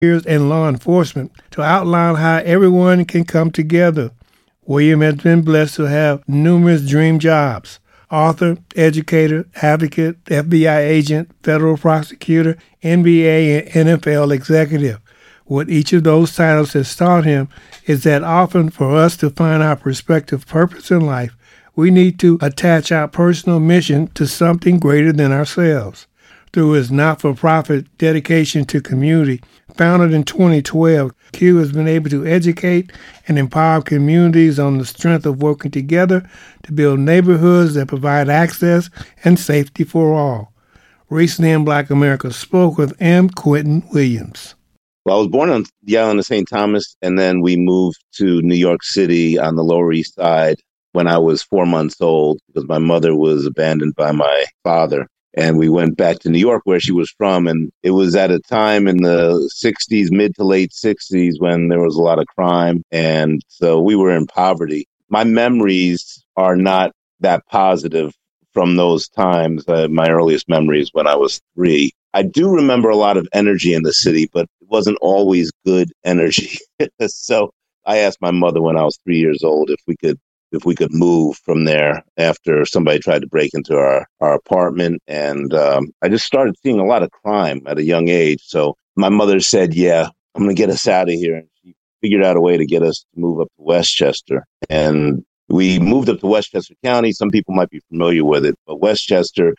and law enforcement to outline how everyone can come together. William has been blessed to have numerous dream jobs: author, educator, advocate, FBI agent, federal prosecutor, NBA and NFL executive. What each of those titles has taught him is that often for us to find our prospective purpose in life, we need to attach our personal mission to something greater than ourselves. Through his not-for-profit dedication to community, founded in 2012, Q has been able to educate and empower communities on the strength of working together to build neighborhoods that provide access and safety for all. Recently in Black America spoke with M. Quentin Williams. Well, I was born on the island of St. Thomas, and then we moved to New York City on the Lower East Side when I was 4 months old because my mother was abandoned by my father. And we went back to New York where she was from. And it was at a time in the 60s, mid to late 60s, when there was a lot of crime. And so we were in poverty. My memories are not that positive from those times. My earliest memories when I was 3. I do remember a lot of energy in the city, but it wasn't always good energy. So I asked my mother when I was 3 years old if we could move from there after somebody tried to break into our apartment. And I just started seeing a lot of crime at a young age. So my mother said, yeah, I'm going to get us out of here. And she figured out a way to get us to move up to Westchester. And we moved up to Westchester County. Some people might be familiar with it, but Westchester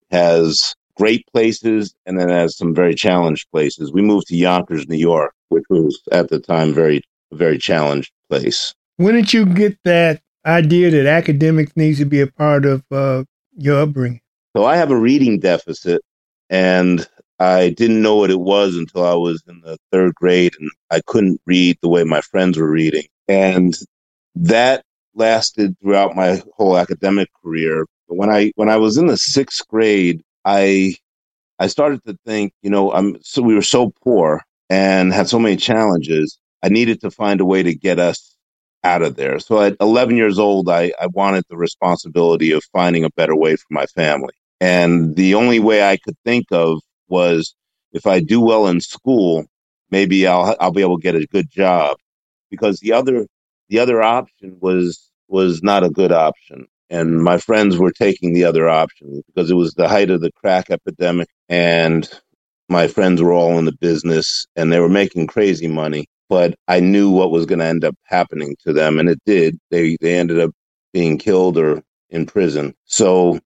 has great places and then has some very challenged places. We moved to Yonkers, New York, which was at the time very challenged place. When did you get that idea that academics needs to be a part of your upbringing? So I have a reading deficit, and I didn't know what it was until I was in the 3rd grade, and I couldn't read the way my friends were reading. And that lasted throughout my whole academic career. But when I was in the 6th grade, I started to think, we were so poor and had so many challenges. I needed to find a way to get us out of there. So at 11 years old, I wanted the responsibility of finding a better way for my family. And the only way I could think of was if I do well in school, maybe I'll be able to get a good job, because the other option was not a good option. And my friends were taking the other option because it was the height of the crack epidemic, and my friends were all in the business and they were making crazy money. But I knew what was going to end up happening to them, and it did. They ended up being killed or in prison. So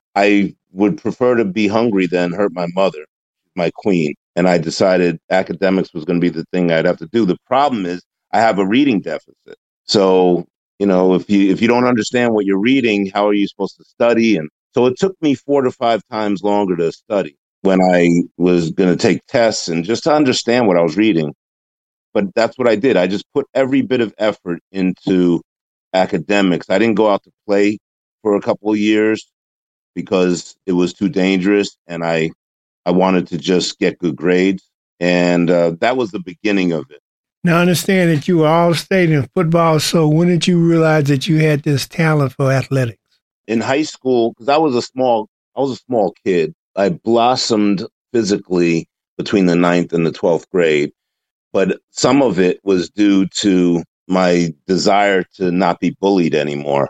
I would prefer to be hungry than hurt my mother, my queen. And I decided academics was going to be the thing I'd have to do. The problem is I have a reading deficit. So, if you don't understand what you're reading, how are you supposed to study? And so it took me 4 to 5 times longer to study when I was going to take tests and just to understand what I was reading. But that's what I did. I just put every bit of effort into academics. I didn't go out to play for a couple of years because it was too dangerous, and I wanted to just get good grades. And that was the beginning of it. Now, I understand that you were all-state in football, so when did you realize that you had this talent for athletics? In high school, because I was a small kid, I blossomed physically between the 9th and the 12th grade. But some of it was due to my desire to not be bullied anymore.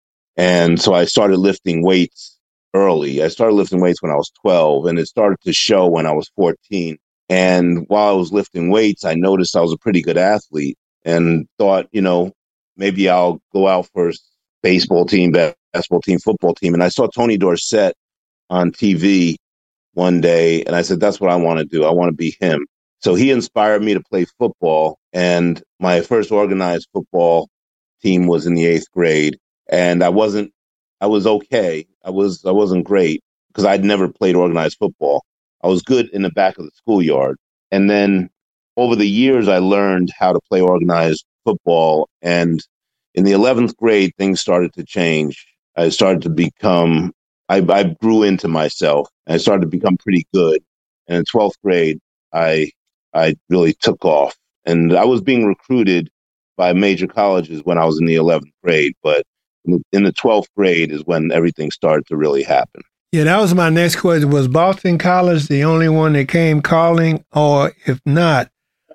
And so I started lifting weights early. I started lifting weights when I was 12, and it started to show when I was 14. And while I was lifting weights, I noticed I was a pretty good athlete and thought, maybe I'll go out for a baseball team, basketball team, football team. And I saw Tony Dorsett on TV one day, and I said, that's what I want to do. I want to be him. So he inspired me to play football, and my first organized football team was in the 8th grade. And I was okay. I wasn't great because I'd never played organized football. I was good in the back of the schoolyard. And then over the years, I learned how to play organized football. And in the 11th grade, things started to change. I started to become, I grew into myself. I started to become pretty good. And in 12th grade, I really took off. And I was being recruited by major colleges when I was in the 11th grade. But in the 12th grade is when everything started to really happen. Yeah, that was my next question. Was Boston College the only one that came calling? Or if not,